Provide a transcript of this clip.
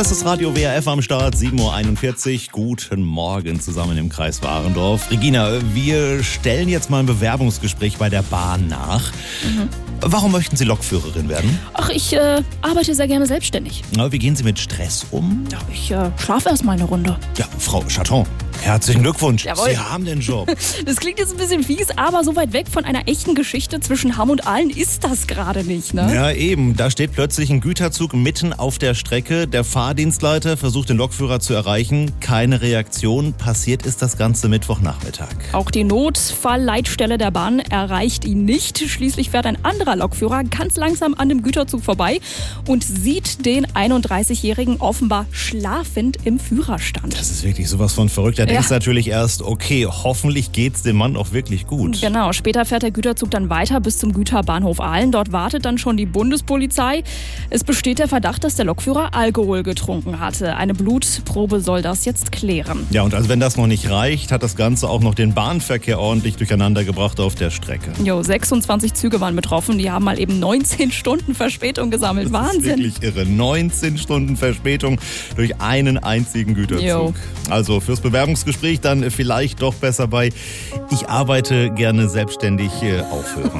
Es ist Radio WRF am Start, 7.41 Uhr. Guten Morgen zusammen im Kreis Warendorf. Regina, wir stellen jetzt mal ein Bewerbungsgespräch bei der Bahn nach. Warum möchten Sie Lokführerin werden? Ach, ich arbeite sehr gerne selbstständig. Na, wie gehen Sie mit Stress um? Ja, ich schlafe erst mal eine Runde. Ja, Frau Chaton, herzlichen Glückwunsch. Jawohl. Sie haben den Job. Das klingt jetzt ein bisschen fies, aber so weit weg von einer echten Geschichte zwischen Hamm und Aalen ist das gerade nicht, ne? Ja, eben. Da steht plötzlich ein Güterzug mitten auf der Strecke. Der Fahrdienstleiter versucht, den Lokführer zu erreichen. Keine Reaktion. Passiert ist das Ganze Mittwochnachmittag. Auch die Notfallleitstelle der Bahn erreicht ihn nicht. Schließlich fährt ein anderer Lokführer ganz langsam an dem Güterzug vorbei und sieht den 31-Jährigen offenbar schlafend im Führerstand. Das ist wirklich sowas von verrückt. Er denkt natürlich erst, okay, hoffentlich geht's dem Mann auch wirklich gut. Genau, später fährt der Güterzug dann weiter bis zum Güterbahnhof Aalen. Dort wartet dann schon die Bundespolizei. Es besteht der Verdacht, dass der Lokführer Alkohol getrunken hatte. Eine Blutprobe soll das jetzt klären. Ja, und also wenn das noch nicht reicht, hat das Ganze auch noch den Bahnverkehr ordentlich durcheinander gebracht auf der Strecke. 26 Züge waren betroffen. Die haben mal eben 19 Stunden Verspätung gesammelt. Das Wahnsinn. ist wirklich irre. 19 Stunden Verspätung durch einen einzigen Güterzug. Also fürs Bewerbungsgespräch dann vielleicht doch besser bei Ich arbeite gerne selbstständig aufhören.